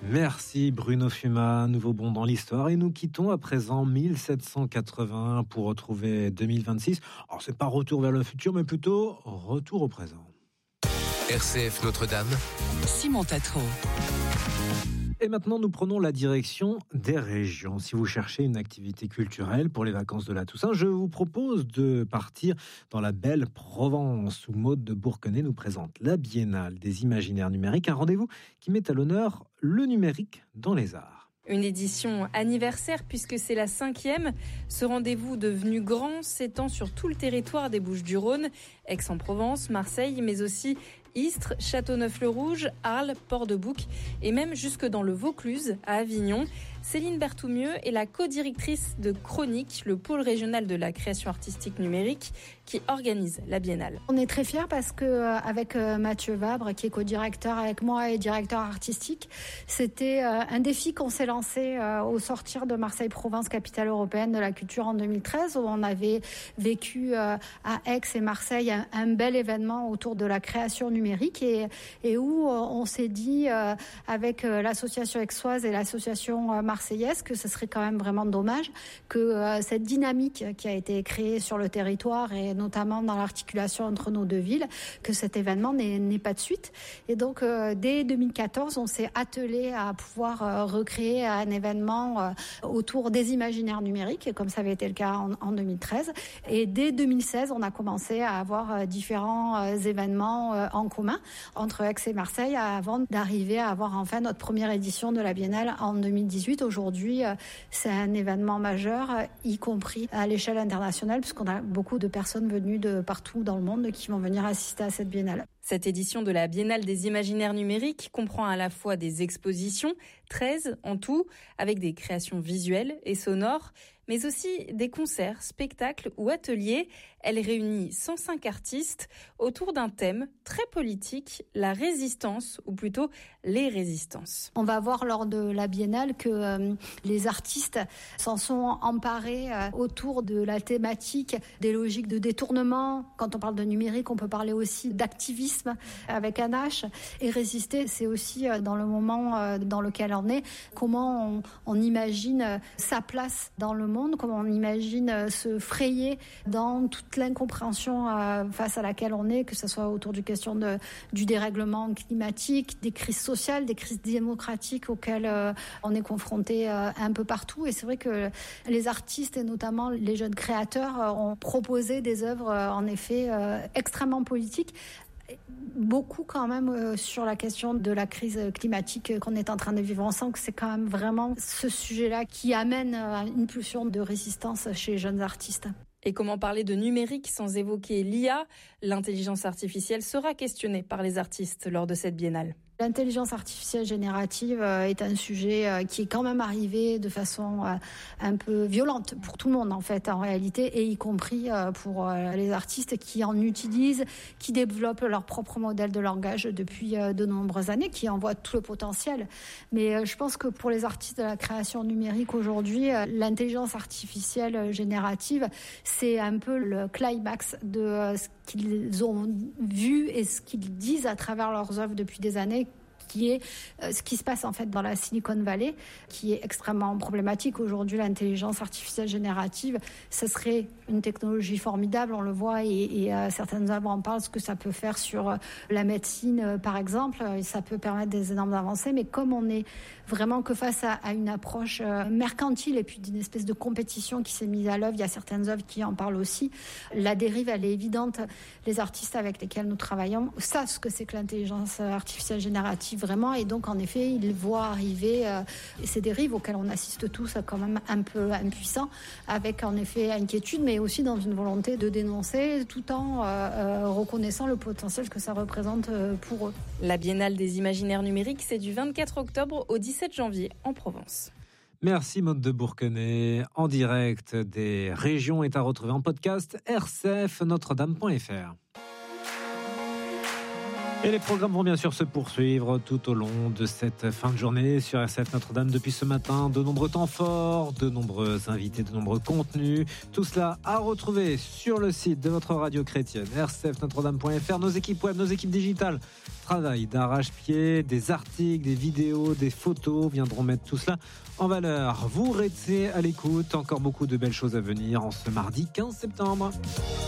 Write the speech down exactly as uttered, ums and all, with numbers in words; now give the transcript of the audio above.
Merci Bruno Fuma, nouveau bond dans l'histoire et nous quittons à présent mille sept cent quatre-vingt pour retrouver deux mille vingt-six. Alors c'est pas retour vers le futur mais plutôt retour au présent. R C F Notre-Dame, Simon Tatro. Et maintenant, nous prenons la direction des régions. Si vous cherchez une activité culturelle pour les vacances de la Toussaint, je vous propose de partir dans la belle Provence, où Maude de Bourquenay nous présente la Biennale des Imaginaires Numériques, un rendez-vous qui met à l'honneur le numérique dans les arts. Une édition anniversaire puisque c'est la cinquième. Ce rendez-vous devenu grand s'étend sur tout le territoire des Bouches-du-Rhône, Aix-en-Provence, Marseille, mais aussi Istres, Châteauneuf-le-Rouge, Arles, Port-de-Bouc et même jusque dans le Vaucluse, à Avignon. Céline Berthoumieux est la co-directrice de Chronique, le pôle régional de la création artistique numérique qui organise la Biennale. On est très fiers parce que avec Mathieu Vabre, qui est co-directeur avec moi et directeur artistique, c'était un défi qu'on s'est lancé au sortir de Marseille-Provence, capitale européenne de la culture en deux mille treize, où on avait vécu à Aix et Marseille un, un bel événement autour de la création numérique et, et où on s'est dit avec l'association aixoise et l'association marseillaise que ce serait quand même vraiment dommage que cette dynamique qui a été créée sur le territoire et notamment dans l'articulation entre nos deux villes, que cet événement n'ait, n'ait pas de suite. Et donc, euh, dès deux mille quatorze, on s'est attelé à pouvoir euh, recréer un événement euh, autour des imaginaires numériques, comme ça avait été le cas en, en deux mille treize. Et dès deux mille seize, on a commencé à avoir euh, différents euh, événements euh, en commun entre Aix et Marseille avant d'arriver à avoir enfin notre première édition de la Biennale en deux mille dix-huit. Aujourd'hui, euh, c'est un événement majeur, euh, y compris à l'échelle internationale, puisqu'on a beaucoup de personnes venues de partout dans le monde qui vont venir assister à cette biennale. Cette édition de la Biennale des Imaginaires Numériques comprend à la fois des expositions, treize en tout, avec des créations visuelles et sonores, mais aussi des concerts, spectacles ou ateliers. Elle réunit cent cinq artistes autour d'un thème très politique, la résistance, ou plutôt les résistances. On va voir lors de la Biennale que euh, les artistes s'en sont emparés euh, autour de la thématique des logiques de détournement. Quand on parle de numérique, on peut parler aussi d'activisme avec un H. Et résister, c'est aussi euh, dans le moment euh, dans lequel on est, comment on, on imagine euh, sa place dans le monde, comment on imagine euh, se frayer dans toute l'incompréhension euh, face à laquelle on est, que ce soit autour du question de, du dérèglement climatique, des crises sociales, des crises démocratiques auxquelles euh, on est confronté euh, un peu partout. Et c'est vrai que les artistes et notamment les jeunes créateurs euh, ont proposé des œuvres euh, en effet euh, extrêmement politiques. Beaucoup quand même euh, sur la question de la crise climatique qu'on est en train de vivre. On sent que c'est quand même vraiment ce sujet-là qui amène à une pulsion de résistance chez les jeunes artistes. Et comment parler de numérique sans évoquer l'I A ? L'intelligence artificielle sera questionnée par les artistes lors de cette biennale. L'intelligence artificielle générative est un sujet qui est quand même arrivé de façon un peu violente pour tout le monde en fait en réalité, et y compris pour les artistes qui en utilisent, qui développent leur propre modèle de langage depuis de nombreuses années, qui en voient tout le potentiel. Mais je pense que pour les artistes de la création numérique aujourd'hui, l'intelligence artificielle générative, c'est un peu le climax de ce qu'ils ont vu et ce qu'ils disent à travers leurs œuvres depuis des années, qui est euh, ce qui se passe en fait dans la Silicon Valley, qui est extrêmement problématique. Aujourd'hui, l'intelligence artificielle générative, ce serait une technologie formidable, on le voit, et, et euh, certaines œuvres en parlent, ce que ça peut faire sur euh, la médecine, euh, par exemple, et ça peut permettre des énormes avancées, mais comme on est vraiment que face à, à une approche euh, mercantile et puis d'une espèce de compétition qui s'est mise à l'œuvre, il y a certaines œuvres qui en parlent aussi, la dérive, elle est évidente. Les artistes avec lesquels nous travaillons savent ce que c'est que l'intelligence artificielle générative, vraiment, et donc en effet ils voient arriver euh, ces dérives auxquelles on assiste tous quand même un peu impuissants, avec en effet inquiétude, mais aussi dans une volonté de dénoncer tout en euh, euh, reconnaissant le potentiel que ça représente euh, pour eux. La Biennale des Imaginaires Numériques, c'est du vingt-quatre octobre au dix-sept janvier en Provence. Merci Maude de Bourquenay. En direct des régions est à retrouver en podcast r c f notre dame point f r. Et les programmes vont bien sûr se poursuivre tout au long de cette fin de journée sur R C F Notre-Dame. Depuis ce matin, de nombreux temps forts, de nombreux invités, de nombreux contenus. Tout cela à retrouver sur le site de votre radio chrétienne, r c f notre dame point f r. Nos équipes web, nos équipes digitales travaillent d'arrache-pied. Des articles, des vidéos, des photos viendront mettre tout cela en valeur. Vous restez à l'écoute. Encore beaucoup de belles choses à venir en ce mardi quinze septembre.